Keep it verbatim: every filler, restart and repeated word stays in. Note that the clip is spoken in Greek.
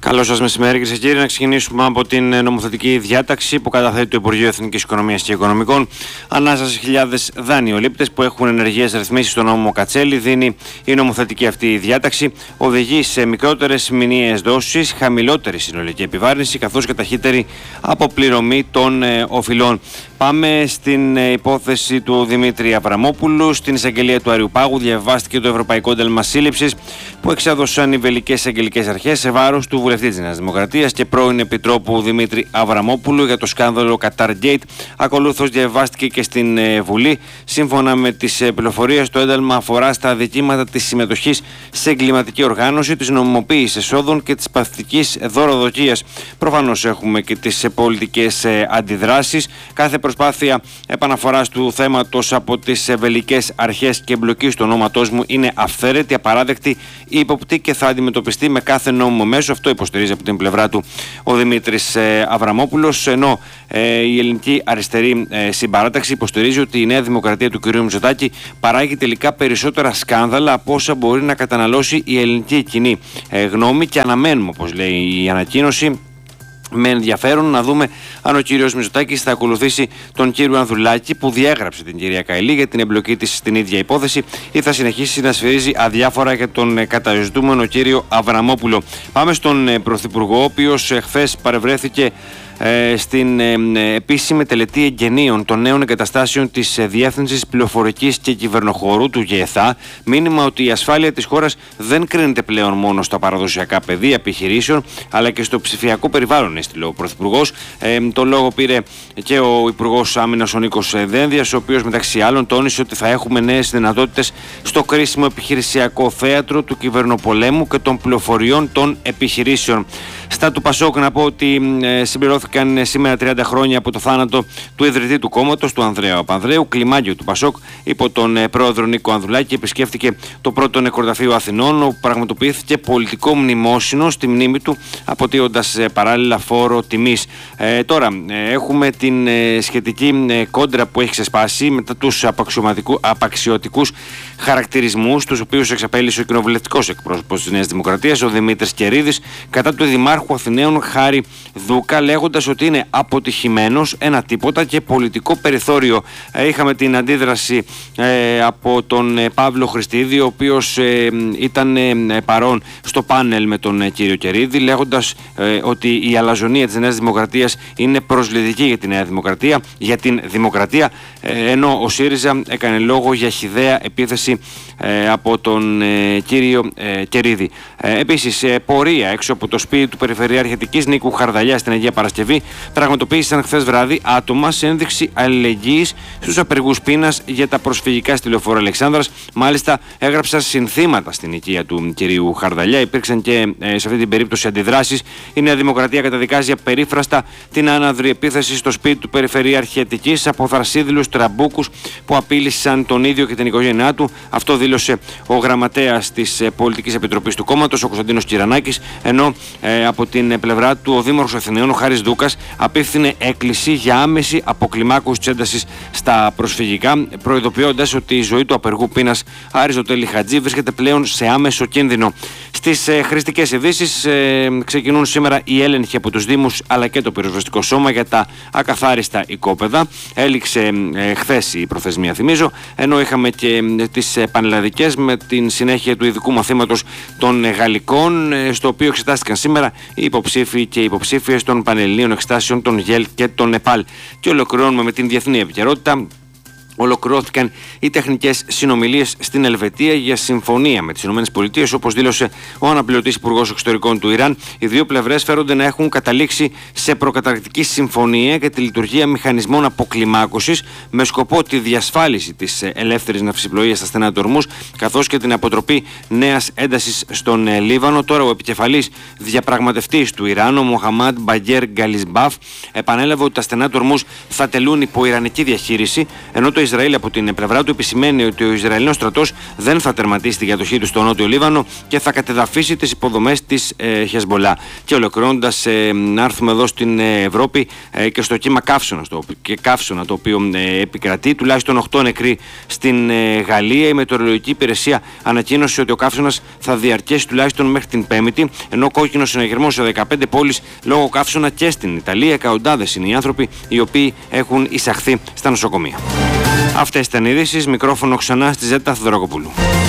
Καλό σας μεσημέρι, κυρίες και κύριοι. Να ξεκινήσουμε από την νομοθετική διάταξη που καταθέτει το Υπουργείο Εθνικής Οικονομίας και Οικονομικών. Ανάσα σε χιλιάδες δανειολήπτες που έχουν ενεργείες ρυθμίσεις στον νόμο Κατσέλη, δίνει η νομοθετική αυτή διάταξη. Οδηγεί σε μικρότερες μηνιαίες δόσεις, χαμηλότερη συνολική επιβάρυνση καθώς και ταχύτερη αποπληρωμή των ε, οφειλών. Πάμε στην ε, υπόθεση του Δημήτρη Αβραμόπουλου. Στην εισαγγελία του Αριουπάγου διαβάστηκε το Ευρωπαϊκό Ένταλμα Σύλληψης που εξέδωσαν οι βελικές εισαγγελικές αρχές σε βάρος του βουλευτή της Νέας Δημοκρατίας και πρώην Επιτρόπου Δημήτρη Αβραμόπουλου για το σκάνδαλο Qatar Gate. Ακολούθως διαβάστηκε και στην ε, Βουλή. Σύμφωνα με τις ε, πληροφορίες, το ένταλμα αφορά στα αδικήματα της συμμετοχής σε εγκληματική οργάνωση, της νομιμοποίησης εσόδων και της παθητικής δωροδοκίας. Προφανώς έχουμε και τις ε, πολιτικές ε, αντιδράσεις. Κάθε προσπάθεια επαναφοράς του θέματος από τις βελικές αρχές και εμπλοκή του ονόματός μου είναι αυθαίρετη, απαράδεκτη, ύποπτη και θα αντιμετωπιστεί με κάθε νόμιμο μέσο. Αυτό υποστηρίζει από την πλευρά του ο Δημήτρης ε, Αβραμόπουλος, ενώ ε, η ελληνική αριστερή ε, συμπαράταξη υποστηρίζει ότι η Νέα Δημοκρατία του κ. Μητσοτάκη παράγει τελικά περισσότερα σκάνδαλα από όσα μπορεί να καταναλώσει η ελληνική κοινή ε, γνώμη και αναμένουμε, όπως λέει η ανακοίνωση, με ενδιαφέρον να δούμε αν ο κύριος Μητσοτάκης θα ακολουθήσει τον κύριο Ανδρουλάκη που διέγραψε την κυρία Καηλή για την εμπλοκή της στην ίδια υπόθεση ή θα συνεχίσει να σφυρίζει αδιάφορα για τον καταζητούμενο κύριο Αβραμόπουλο. Πάμε στον Πρωθυπουργό, ο οποίος χθες παρευρέθηκε Ε, στην ε, ε, επίσημη τελετή εγγενείων των νέων εγκαταστάσεων της ε, Διεύθυνσης Πληροφορικής και Κυβερνοχώρου του ΓΕΘΑ. Μήνυμα ότι η ασφάλεια της χώρας δεν κρίνεται πλέον μόνο στα παραδοσιακά πεδία επιχειρήσεων, αλλά και στο ψηφιακό περιβάλλον, έστειλε ο Πρωθυπουργός. Ε, το λόγο πήρε και ο Υπουργός Άμυνας ο Νίκος Δένδιας, ο οποίος μεταξύ άλλων τόνισε ότι θα έχουμε νέες δυνατότητες στο κρίσιμο επιχειρησιακό θέατρο του κυβερνοπολέμου και των πληροφοριών των επιχειρήσεων. Στα του Πασόκ να πω ότι ε, συμπληρώθηκαν σήμερα τριάντα χρόνια από το θάνατο του ιδρυτή του κόμματος, του Ανδρέα Παπανδρέου. Κλιμάκιο του Πασόκ υπό τον ε, πρόεδρο Νίκο Ανδρουλάκη επισκέφθηκε το πρώτο νεκροταφείο Αθηνών, όπου πραγματοποιήθηκε πολιτικό μνημόσυνο στη μνήμη του, αποτείοντας ε, παράλληλα φόρο τιμής. Ε, τώρα ε, έχουμε την ε, σχετική ε, κόντρα που έχει ξεσπάσει μετά τους απαξιωτικούς χαρακτηρισμούς, τους οποίους εξαπέλυσε ο κοινοβουλευτικός εκπρόσωπος της Νέας Δημοκρατίας, ο Δημήτρης Κερίδης, κατά του Δημάρχου Αθηναίων Χάρη Δούκα, λέγοντας ότι είναι αποτυχημένος, ένα τίποτα και πολιτικό περιθώριο. Ε, είχαμε την αντίδραση ε, από τον ε, Παύλο Χριστίδη, ο οποίος ε, ήταν ε, παρόν στο πάνελ με τον ε, κύριο Κερίδη, λέγοντας ε, ότι η αλαζονία της Νέας Δημοκρατίας είναι προσβλητική για τη Νέα Δημοκρατία, για την Δημοκρατία, ε, ενώ ο ΣΥΡΙΖΑ έκανε λόγο για χυδαία επίθεση ε, από τον ε, κύριο ε, Κερίδη. Ε, επίσης, ε, πορεία έξω από το σπίτι του Περιφερειάρχη Αττικής Νίκου Χαρδαλιά στην Αγία Παρασκευή πραγματοποίησαν χθες βράδυ άτομα σε ένδειξη αλληλεγγύης στους απεργούς πείνας για τα προσφυγικά στη Λεωφόρο Αλεξάνδρας. Μάλιστα, έγραψαν συνθήματα στην οικία του κυρίου Χαρδαλιά. Υπήρξαν και ε, σε αυτή την περίπτωση αντιδράσεις. Η Νέα Δημοκρατία καταδικάζει απερίφραστα την άναδρη επίθεση στο σπίτι του Περιφερειάρχη Αττικής από θρασίδηλους τραμπούκους που απείλησαν τον ίδιο και την οικογένειά του. Αυτό δήλωσε ο γραμματέας της ε, Πολιτικής Επιτροπής του κόμματος, ο Κωνσταντίνος Κυρανάκης, ενώ ε, από την πλευρά του ο Δήμαρχος Αθηναίων, ο Χάρης Δούκας, απίφθινε έκκληση για άμεση αποκλιμάκωση της έντασης στα προσφυγικά, προειδοποιώντας ότι η ζωή του απεργού πείνας Αριστοτέλη Χατζή βρίσκεται πλέον σε άμεσο κίνδυνο. Στις ε, χρηστικές ειδήσεις ε, ξεκινούν σήμερα οι έλεγχοι από τους Δήμους αλλά και το πυροσβεστικό σώμα για τα ακαθάριστα οικόπεδα. Έληξε ε, χθες η προθεσμία, θυμίζω, ενώ είχαμε και ε, τις ε, πανελλαδικές με την συνέχεια του ειδικού μαθήματος των ε, γαλλικών, ε, στο οποίο εξετάστηκαν σήμερα οι υποψήφοι και οι υποψήφιες των πανελληνίων εξετάσεων των ΓΕΛ και των ΕΠΑΛ. Και ολοκληρώνουμε με την διεθνή επικαιρότητα. Ολοκληρώθηκαν οι τεχνικές συνομιλίες στην Ελβετία για συμφωνία με τις ΗΠΑ, όπως δήλωσε ο αναπληρωτής Υπουργός Εξωτερικών του Ιράν. Οι δύο πλευρές φέρονται να έχουν καταλήξει σε προκαταρκτική συμφωνία για τη λειτουργία μηχανισμών αποκλιμάκωσης με σκοπό τη διασφάλιση της ελεύθερης ναυσιπλοείας στα στενά του Ορμούζ, καθώς και την αποτροπή νέας έντασης στον Λίβανο. Τώρα ο επικεφαλής διαπραγματευτής του Ιράν, ο Μοχαμάντ Μπαγκέρ Γκαλισμπάφ, επανέλαβε ότι τα στενά του Ορμούζ θα τελούν υπό ιρανική διαχείριση, ενώ το Ισραήλ από την πλευρά του επισημαίνει ότι ο Ισραηλινός στρατός δεν θα τερματίσει τη διαδοχή του στο Νότιο Λίβανο και θα κατεδαφίσει τις υποδομές της ε, Χεσμολά. Και ολοκληρώνοντας, ε, να έρθουμε εδώ στην Ευρώπη ε, και στο κύμα καύσωνα, στο, και καύσωνα το οποίο ε, επικρατεί. Τουλάχιστον οκτώ νεκροί στην ε, Γαλλία. Η Μετεωρολογική Υπηρεσία ανακοίνωσε ότι ο καύσωνας θα διαρκέσει τουλάχιστον μέχρι την Πέμπτη, ενώ κόκκινο συναγερμό σε δεκαπέντε πόλεις λόγω καύσωνα και στην Ιταλία. Εκατοντάδες είναι οι άνθρωποι οι οποίοι έχουν εισαχθεί στα νοσοκομεία. Αυτές ήταν οι ειδήσεις. Μικρόφωνο ξανά στη Ζέτα Θεοδωρακοπούλου.